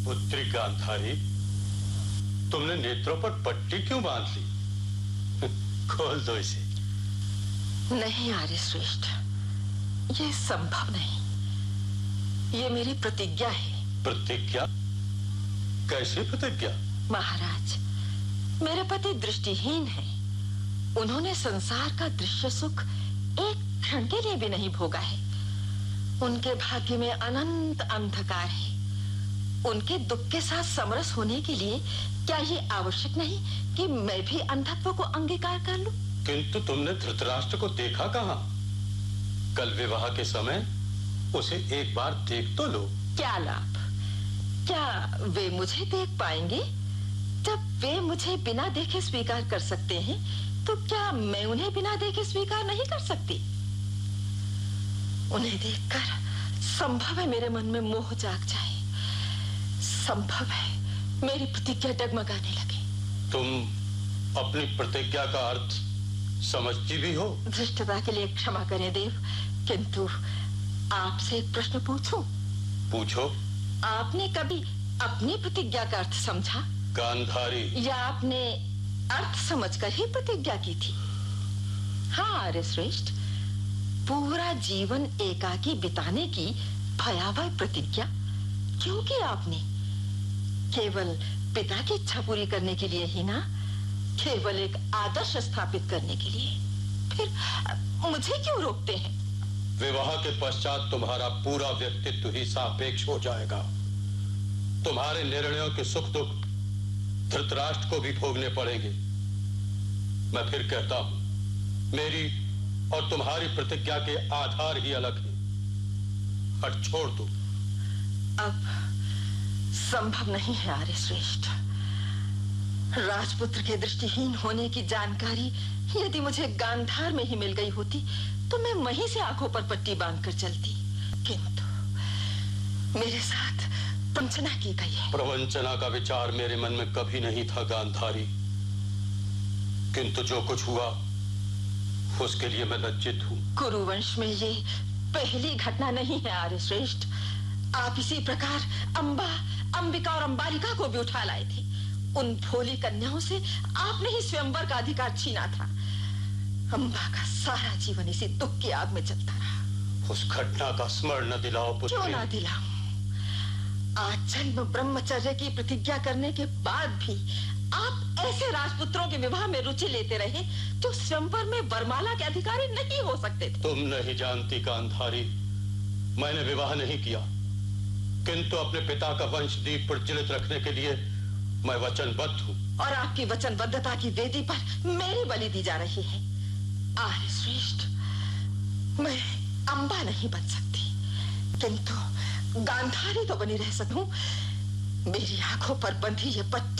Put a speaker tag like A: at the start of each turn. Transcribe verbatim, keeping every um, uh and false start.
A: पुत्री गांधारी, तुमने नेत्रों पर पट्टी क्यों बांध ली? खोल दो इसे।
B: नहीं आर्य श्रेष्ठ, ये संभव नहीं। ये मेरी प्रतिज्ञा है।
A: प्रतिज्ञा? कैसी प्रतिज्ञा?
B: महाराज, मेरे पति दृष्टिहीन हैं। उन्होंने संसार का दृश्य सुख एक क्षण के लिए भी नहीं भोगा है। उनके भाग्य में अनंत अंधकार है। उनके दुख के साथ समरस होने के लिए क्या ये आवश्यक नहीं कि मैं भी अंधत्व को अंगीकार कर लूं?
A: किंतु तुमने धृतराष्ट्र को देखा कहाँ? कल विवाह के समय उसे एक बार देख तो लो।
B: क्या लाभ? क्या वे मुझे देख पाएंगे? जब वे मुझे बिना देखे स्वीकार कर सकते हैं, तो क्या मैं उन्हें बिना देखे स्वीकार नहीं कर सकती? उन्हें देखकर संभव है मेरे मन में मोह जाग जाए। संभव है मेरी प्रतिज्ञा डगमगाने लगे।
A: तुम अपनी प्रतिज्ञा का अर्थ समझती भी हो?
B: धृष्टता के लिए क्षमा करें देव, किंतु आपसे एक प्रश्न पूछूं?
A: पूछो।
B: आपने कभी अपनी प्रतिज्ञा का अर्थ समझा?
A: गांधारी।
B: या आपने अर्थ समझकर ही प्रतिज्ञा की थी? हाँ आर्य श्रेष्ठ, पूरा जीवन एकाकी बिताने की भयावह प्रतिज्ञा क्यों की आपने? केवल पिता की इच्छा पूरी करने के लिए ही ना, केवल एक आदर्श स्थापित करने के लिए। फिर मुझे क्यों रोकते हैं?
A: विवाह के पश्चात तुम्हारा पूरा व्यक्तित्व ही सापेक्ष हो जाएगा। तुम्हारे निर्णयों के सुख दुख धृतराष्ट्र को भी भोगने पड़ेंगे। मैं फिर कहता हूं, मेरी और तुम्हारी प्रतिज्ञा के आधार ही अलग है। हट छोड़ दो।
B: अब संभव नहीं है आर्य श्रेष्ठ। राजपुत्र के दृष्टिहीन होने की जानकारी यदि मुझे गांधार में ही मिल गई होती, तो मैं वहीं से आंखों पर पट्टी बांधकर चलती। किंतु मेरे साथ प्रवंचना की गई है।
A: प्रवंचना का विचार मेरे मन में कभी नहीं था गांधारी, किंतु जो कुछ हुआ उसके लिए मैं लज्जित हूं।
B: कुरुवंश में ये पहली घटना नहीं है आर्य श्रेष्ठ। आप इसी प्रकार अंबा, अंबिका और अंबालिका को भी उठा लाए थे। उन भोली कन्याओं से आपने ही स्वयंवर का अधिकार छीना था। अंबा का सारा जीवन इसी दुख की आग में जलता रहा।
A: उस घटना का स्मरण न दिलाओ पुत्री।
B: क्यों ना दिलाऊं? आजन्म ब्रह्मचर्य की प्रतिज्ञा करने के बाद भी आप ऐसे राजपुत्रों के विवाह में रुचि लेते रहे जो स्वयंवर में वरमाला के अधिकारी नहीं हो सकते थे।
A: तुम नहीं जानती गांधारी, मैंने विवाह नहीं किया, किंतु अपने पिता का वंशदीप प्रज्वलित रखने के लिए मैं वचनबद्ध हूँ। और
B: आपकी वचनबद्धता की वेदी पर मेरी बलि दी जा रही है। आर्य श्रेष्ठ, मैं अंबा नहीं बन सकती, किंतु गांधारी तो बनी रह सकूं। मेरी आंखों पर बंधी ये पट्टी